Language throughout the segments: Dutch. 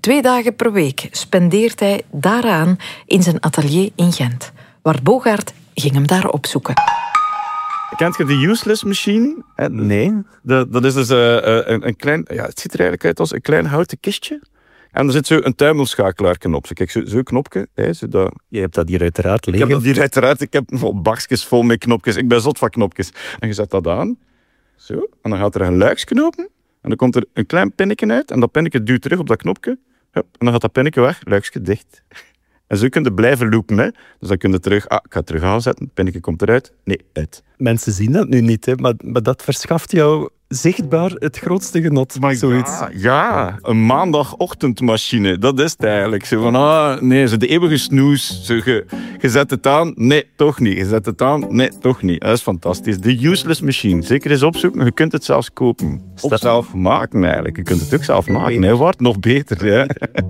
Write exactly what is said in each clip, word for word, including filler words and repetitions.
Twee dagen per week spendeert hij daaraan in zijn atelier in Gent. Bart Bogaert ging hem daar opzoeken. Kent je de useless machine? Nee. De, dat is dus uh, een, een klein... Ja, het ziet er eigenlijk uit als een klein houten kistje. En er zit zo een tuimelschakelaar op. Kijk, zo'n zo knopje. Hè, zo dat... Je hebt dat hier uiteraard liggen. Ik heb dat hier uiteraard. Ik heb nog bakjes vol met knopjes. Ik ben zot van knopjes. En je zet dat aan. Zo. En dan gaat er een luiksje open. En dan komt er een klein pinnetje uit. En dat pinnetje duwt terug op dat knopje. Hup, en dan gaat dat pinnetje weg. Luiksje dicht. En zo kun je blijven loopen. Hè. Dus dan kun je terug... Ah, ik ga het terug aanzetten. Het pinnetje komt eruit. Nee, uit. Mensen zien dat nu niet, hè, maar, maar dat verschaft jou zichtbaar het grootste genot. Maar zoiets. Ja, ja, een maandagochtendmachine. Dat is het eigenlijk. Zo van, ah, nee, zo de eeuwige snoes. Zo, je, je zet het aan. Nee, toch niet. Je zet het aan. Nee, toch niet. Dat is fantastisch. De useless machine. Zeker eens opzoeken. Je kunt het zelfs kopen. Of dat... zelf maken eigenlijk. Je kunt het ook zelf maken. Hè. Wordt nog beter. Hè.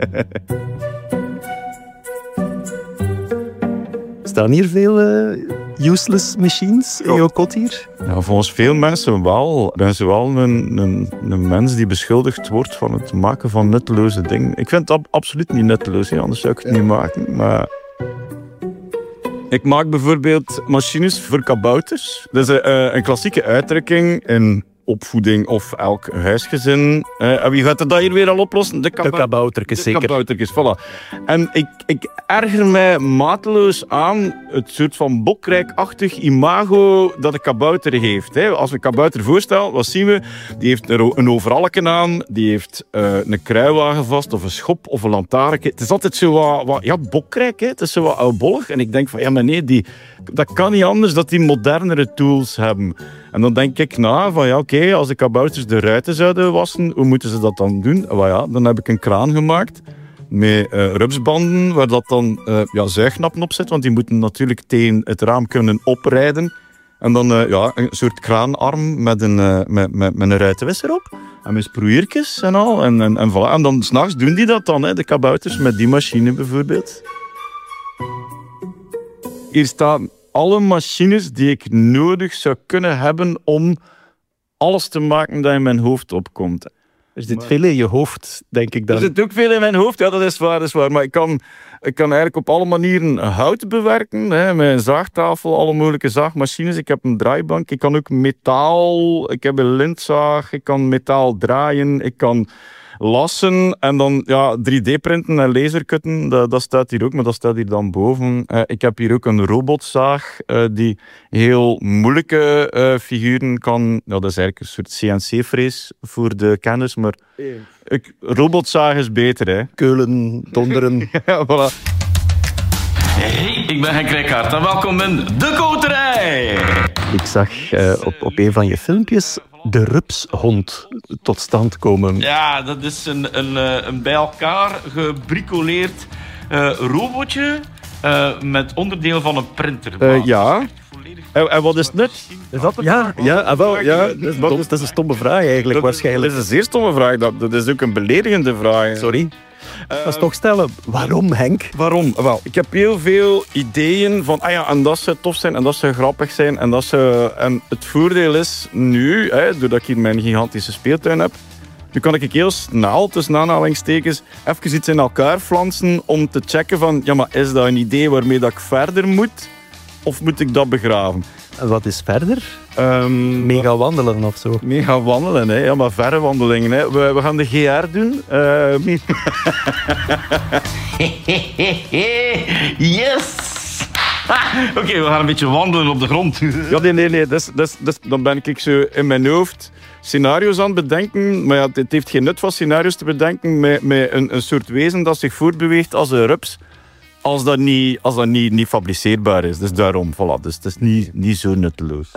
Staan hier veel uh, useless machines in jouw kot hier? Ja, volgens veel mensen wel. Ik ben zowel een, een, een mens die beschuldigd wordt van het maken van nutteloze dingen. Ik vind het ab- absoluut niet nutteloos, hè, anders zou ik het ja. niet maken. Maar... Ik maak bijvoorbeeld machines voor kabouters. Dat is een, een klassieke uitdrukking in opvoeding of elk huisgezin. Uh, en wie gaat het dat hier weer al oplossen? De, kaba- de kaboutertjes, zeker. De kaboutertjes, voilà. En ik, ik erger mij mateloos aan het soort van bokrijkachtig imago dat een kabouter heeft. Hè. Als we een kabouter voorstellen, wat zien we? Die heeft een overalleken aan, die heeft uh, een kruiwagen vast, of een schop, of een lantaarnke. Het is altijd zo wat, wat ja, bokrijk, hè. Het is zo wat oudbollig. En ik denk van, ja, maar nee, die, dat kan niet anders dat die modernere tools hebben. En dan denk ik na van, ja, oké, okay, als de kabouters de ruiten zouden wassen, hoe moeten ze dat dan doen? Well, ja, dan heb ik een kraan gemaakt met uh, rupsbanden, waar dat dan uh, ja, zuignappen op zit, want die moeten natuurlijk tegen het raam kunnen oprijden. En dan uh, ja, een soort kraanarm met een, uh, met, met, met een ruitenwisser op. En met sproeiertjes en al. En, en, en, voilà. En dan s'nachts doen die dat dan, hè, de kabouters, met die machine bijvoorbeeld. Hier staan alle machines die ik nodig zou kunnen hebben om alles te maken dat in mijn hoofd opkomt. Er zit maar... veel in je hoofd, denk ik dan. Er zit ook veel in mijn hoofd, ja, dat is waar, dat is waar. Maar ik kan, ik kan eigenlijk op alle manieren hout bewerken, hè, met een zaagtafel, alle mogelijke zaagmachines. Ik heb een draaibank, ik kan ook metaal, ik heb een lintzaag, ik kan metaal draaien, ik kan lassen en dan ja, drie D-printen en lasercutten, dat, dat staat hier ook, maar dat staat hier dan boven. Uh, ik heb hier ook een robotzaag uh, die heel moeilijke uh, figuren kan... Ja, dat is eigenlijk een soort C N C-frees voor de kennis, maar ik, robotzaag is beter, hè. Keulen, donderen. Ja, voilà. Hey, ik ben Henk Rijkaard en welkom in De Koterij. Ik zag uh, op, op een van je filmpjes de rupshond tot stand komen. Ja, dat is een, een, een bij elkaar gebricoleerd uh, robotje uh, met onderdeel van een printer. Uh, ja. En, en wat is het nut? Is dat ja, ja, ah, wel, ja, dat, is dom, dat is een stomme vraag eigenlijk, dat, waarschijnlijk. Dat is een zeer stomme vraag. Dat, dat is ook een beledigende vraag. Sorry. Uh, dat is toch stellen. Waarom, Henk? Waarom? Wel, ik heb heel veel ideeën van, ah ja, en dat zou tof zijn, en dat zou grappig zijn, en dat zou... En het voordeel is nu, hè, doordat ik hier mijn gigantische speeltuin heb, nu kan ik heel snel, tussen aanhalingstekens, even iets in elkaar flansen om te checken van, ja, maar is dat een idee waarmee dat ik verder moet, of moet ik dat begraven? En wat is verder? Um, Mega wandelen of zo? Mega wandelen, hè. Ja, maar verre wandelingen. Hè. We, we gaan de G R doen. Uh, yes! Oké, okay, we gaan een beetje wandelen op de grond. Ja, nee, nee, nee. Dus, dus, dus, dan ben ik zo in mijn hoofd scenario's aan het bedenken. Maar ja, het heeft geen nut van scenario's te bedenken met, met een, een soort wezen dat zich voortbeweegt als een rups. Als dat niet, als dat niet, niet fabriceerbaar is. Dus daarom, voilà. Dus het is niet, niet zo nutteloos.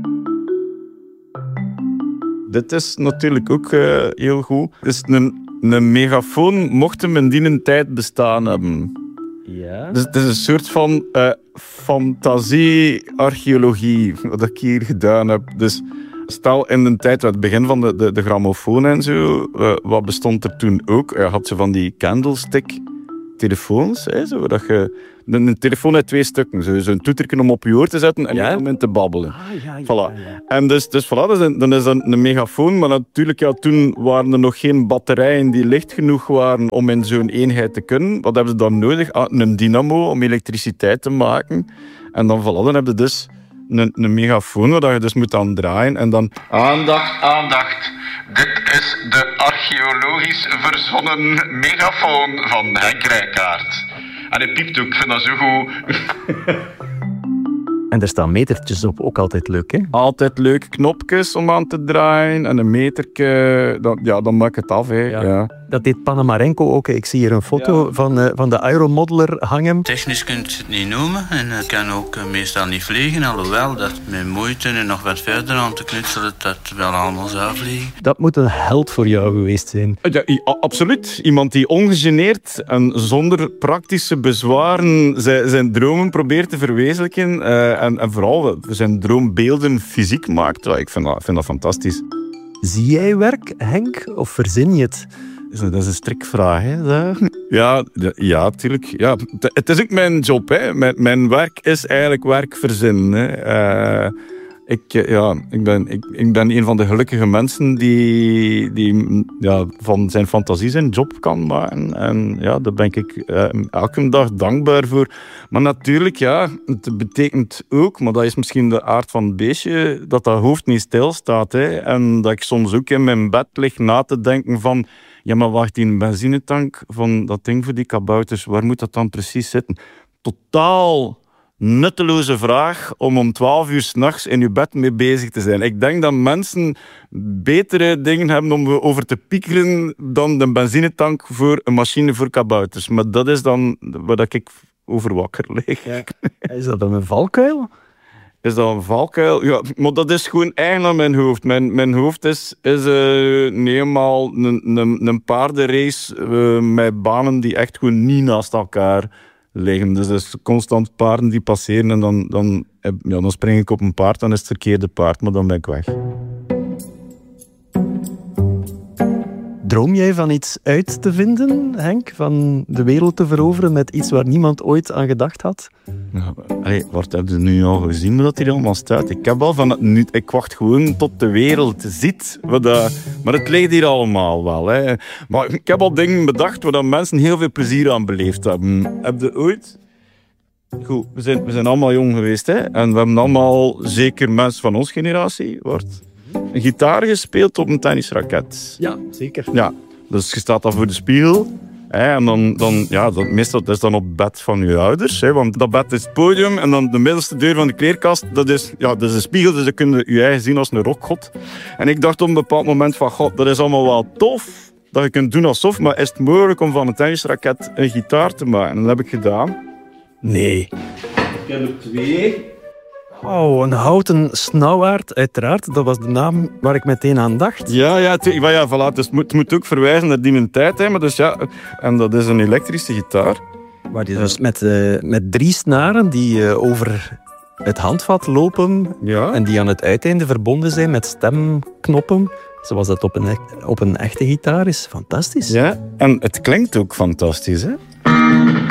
Dit is natuurlijk ook uh, heel goed. Het is een, een megafoon, mocht hem in die tijd bestaan hebben. Ja. Dus het is een soort van uh, fantasie-archeologie, wat ik hier gedaan heb. Dus stel in de tijd, het begin van de, de, de grammofoon en zo, uh, wat bestond er toen ook? Je had ze van die candlestick telefoons. Hè, zo, dat je, een, een telefoon uit twee stukken. Zo, zo'n toeterken om op je oor te zetten en Ja? om in te babbelen. Ah, ja, ja, Voilà. ja, ja. En dus, dus voilà, dat is een, dan is dat een megafoon. Maar natuurlijk, ja, toen waren er nog geen batterijen die licht genoeg waren om in zo'n eenheid te kunnen. Wat hebben ze dan nodig? Ah, een dynamo om elektriciteit te maken. En dan, voilà, dan heb je dus een, een megafoon waar je dus moet aan draaien. En dan... Aandacht, aandacht. Dit is de archeologisch verzonnen megafoon van Henk Rijkaard. En hij piept ook, ik vind dat zo goed. En er staan metertjes op, ook altijd leuk, hè? Altijd leuke knopjes om aan te draaien. En een metertje, dan, ja, dan maak ik het af. Hè. Ja. Ja. Dat deed Panamarenko ook. Ik zie hier een foto Ja. van, uh, van de aeromodeler hangen. Technisch kun je het niet noemen en het kan ook uh, meestal niet vliegen, alhoewel dat met moeite en nog wat verder aan te knutselen dat wel allemaal zou vliegen. Dat moet een held voor jou geweest zijn. Ja, i- a- absoluut. Iemand die ongegeneerd en zonder praktische bezwaren zijn, zijn dromen probeert te verwezenlijken. Uh, en, en vooral zijn droombeelden fysiek maakt. Ja, ik vind dat, vind dat fantastisch. Zie jij werk, Henk, of verzin je het? Dat is een strikvraag, hè? Dat. Ja, de- ja, natuurlijk. Ja, het- het is ook mijn job, hè. Mijn, mijn werk is eigenlijk werk verzinnen. Hè. Eh, ik, eh, ja, ik, ben, ik, ik ben een van de gelukkige mensen die, die mm, ja, van zijn fantasie zijn job kan maken. En ja, daar ben ik eh, elke dag dankbaar voor. Maar natuurlijk, ja, het betekent ook, maar dat is misschien de aard van het beestje, dat dat hoofd niet stilstaat. Hè. En dat ik soms ook in mijn bed lig na te denken van... Ja, maar wacht, die benzinetank van dat ding voor die kabouters, waar moet dat dan precies zitten? Totaal nutteloze vraag om om twaalf uur 's nachts in je bed mee bezig te zijn. Ik denk dat mensen betere dingen hebben om over te piekeren dan de benzinetank voor een machine voor kabouters. Maar dat is dan waar ik over wakker lig. Ja. Is dat dan een valkuil? Is dat een valkuil? Ja, maar dat is gewoon eigen aan mijn hoofd. Mijn, mijn hoofd is, is uh, niet eenmaal een, een, een paardenrace uh, met banen die echt gewoon niet naast elkaar liggen. Dus het is constant paarden die passeren en dan, dan, ja, dan spring ik op een paard, dan is het verkeerde paard, maar dan ben ik weg. Droom jij van iets uit te vinden, Henk? Van de wereld te veroveren met iets waar niemand ooit aan gedacht had? Ja, allee, wat heb je nu al gezien wat hier allemaal staat? Ik heb al van het nu, ik wacht gewoon tot de wereld ziet. Wat dat, maar het ligt hier allemaal wel. Hè. Maar ik heb al dingen bedacht waar dat mensen heel veel plezier aan beleefd hebben. Heb je ooit... Goed, we zijn, we zijn allemaal jong geweest. Hè? En we hebben allemaal, zeker mensen van onze generatie, wordt een gitaar gespeeld op een tennisraket. Ja, zeker. Ja, dus je staat dan voor de spiegel. Hè, en dan, dan, ja, dat, meestal dat is dan op het bed van je ouders. Hè, want dat bed is het podium. En dan de middelste deur van de kleerkast, dat is, ja, dat is een spiegel. Dus dan kun je je eigen zien als een rockgod. En ik dacht op een bepaald moment van, god, dat is allemaal wel tof. Dat je kunt doen alsof, maar is het mogelijk om van een tennisraket een gitaar te maken? En dat heb ik gedaan. Nee. Ik heb er twee. Oh, een houten snauwaard, uiteraard. Dat was de naam waar ik meteen aan dacht. Ja, ja, twee, maar ja, voilà, dus het, moet, het moet ook verwijzen naar die tijd. Hè, maar dus ja, en dat is een elektrische gitaar. Waar die dus met, uh, met drie snaren die uh, over het handvat lopen Ja. en die aan het uiteinde verbonden zijn met stemknoppen. Zoals dat op een, echt- op een echte gitaar is. Fantastisch. Ja, en het klinkt ook fantastisch, hè?